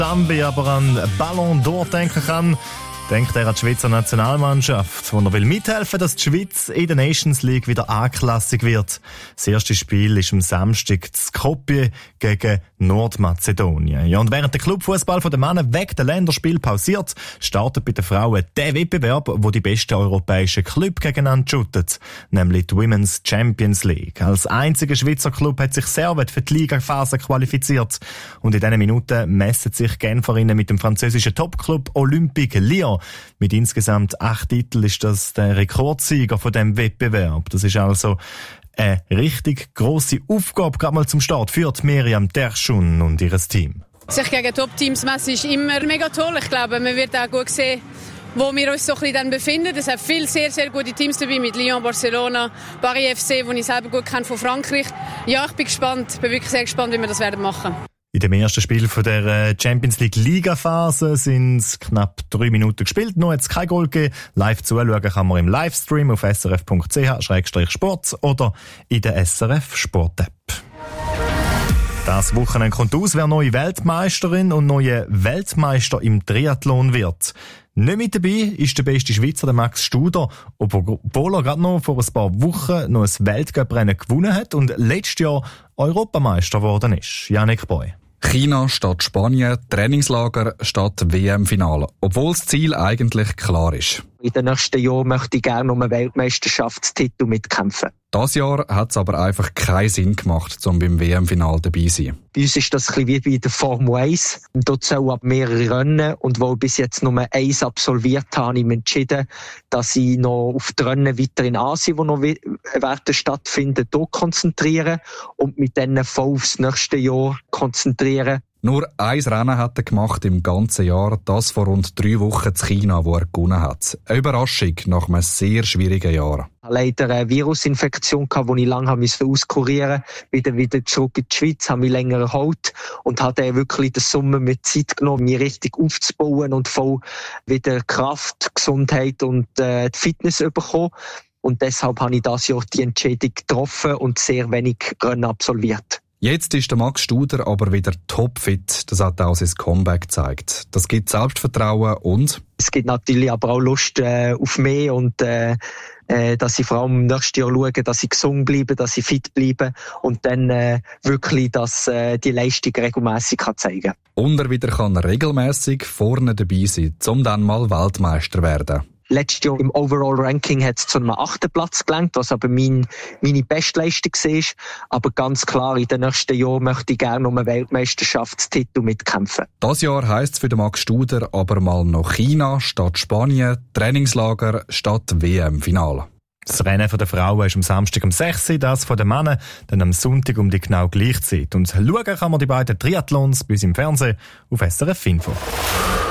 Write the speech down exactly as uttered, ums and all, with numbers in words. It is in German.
Zambi aber an Ballon d'Or denken kann, denkt er an die Schweizer Nationalmannschaft, wo er will mithelfen, dass die Schweiz in der Nations League wieder A-klassig wird. Das erste Spiel ist am Samstag in Skopje gegen Nordmazedonien. Ja, und während der Clubfußball der Männer wegen der Länderspiel pausiert, startet bei den Frauen der Wettbewerb, wo die besten europäischen Clubs gegeneinander shooten, nämlich die Women's Champions League. Als einziger Schweizer Club hat sich Servet für die Ligaphase qualifiziert. Und in diesen Minuten messen sich Genferinnen mit dem französischen Topclub Olympique Lyon. Mit insgesamt acht Titeln ist das der Rekordsieger von diesem Wettbewerb. Das ist also eine richtig grosse Aufgabe, gerade mal zum Start, für Miriam Terschun und ihr Team. Sich gegen Top-Teams messen ist immer mega toll. Ich glaube, man wird auch gut sehen, wo wir uns so ein bisschen dann befinden. Es hat viele sehr, sehr gute Teams dabei, mit Lyon, Barcelona, Paris F C, die ich selber gut kenne von Frankreich. Ja, ich bin gespannt. Ich bin wirklich sehr gespannt, wie wir das werden machen. In dem ersten Spiel von der Champions League Liga-Phase sind es knapp drei Minuten gespielt. Noch hat es kein Goal gegeben. Live zuschauen kann man im Livestream auf s r f punkt c h slash sport oder in der S R F Sport-App. Das Wochenende kommt aus, wer neue Weltmeisterin und neue Weltmeister im Triathlon wird. Nicht mit dabei ist der beste Schweizer, der Max Studer, obwohl er gerade noch vor ein paar Wochen noch ein Weltcuprennen gewonnen hat und letztes Jahr Europameister geworden ist. Janik Boy. China statt Spanien, Trainingslager statt W M-Finale. Obwohl das Ziel eigentlich klar ist. In den nächsten Jahren möchte ich gerne um einen Weltmeisterschaftstitel mitkämpfen. Das Jahr hat es aber einfach keinen Sinn gemacht, um beim W M-Finale dabei zu sein. Bei uns ist das ein bisschen wie bei der Formel eins. Dort soll ab mehrere Rennen. Und wo ich bis jetzt nur eins absolviert habe, habe ich mich entschieden, dass ich noch auf die Rennen weiter in Asien, die noch werden stattfinden, dort konzentrieren und mit denen voll aufs nächste Jahr konzentrieren. Nur ein Rennen hat er gemacht im ganzen Jahr, das vor rund drei Wochen in China, wo er gewonnen hat. Eine Überraschung nach einem sehr schwierigen Jahr. Ich hatte leider eine Virusinfektion, die ich lange auskurieren musste. Wieder wieder zurück in die Schweiz, habe mich länger erholt und habe wirklich den Sommer mit Zeit genommen, mich richtig aufzubauen und voll wieder Kraft, Gesundheit und äh, Fitness bekommen. Und deshalb habe ich dieses Jahr die Entscheidung getroffen und sehr wenig Rennen absolviert. Jetzt ist der Max Studer aber wieder topfit. Das hat auch sein Comeback gezeigt. Das gibt Selbstvertrauen und? Es gibt natürlich aber auch Lust äh, auf mehr und äh, äh, dass ich vor allem im nächsten Jahr schaue, dass ich gesund bleibe, dass ich fit bleibe und dann äh, wirklich, dass äh, die Leistung regelmässig kann zeigen kann. Und er wieder kann regelmässig vorne dabei sein, um dann mal Weltmeister werden. Letztes Jahr im Overall-Ranking hat es zu einem achten Platz gelangt, was aber mein, meine Bestleistung war. Aber ganz klar, in den nächsten Jahren möchte ich gerne um einen Weltmeisterschaftstitel mitkämpfen. Das Jahr heisst es für den Max Studer aber mal noch China statt Spanien, Trainingslager statt W M-Finale. Das Rennen der Frauen ist am Samstag um sechs Uhr, das von den Männern dann am Sonntag um die genau gleiche Zeit. Und schauen kann man die beiden Triathlons bei uns im Fernsehen auf S R F Info.